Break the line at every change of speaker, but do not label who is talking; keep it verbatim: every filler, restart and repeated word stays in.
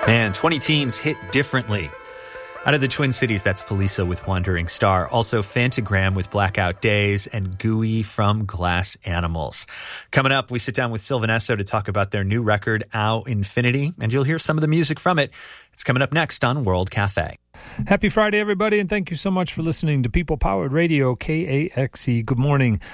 Man, twenty teens hit differently. Out of the Twin Cities, that's Poliça with Wandering Star. Also, Phantogram with Blackout Days and Gooey from Glass Animals. Coming up, we sit down with Sylvan Esso to talk about their new record, Au Infinity, and you'll hear some of the music from it. It's coming up next on World Cafe.
Happy Friday, everybody, and thank you so much for listening to People Powered Radio, K A X E. Good morning.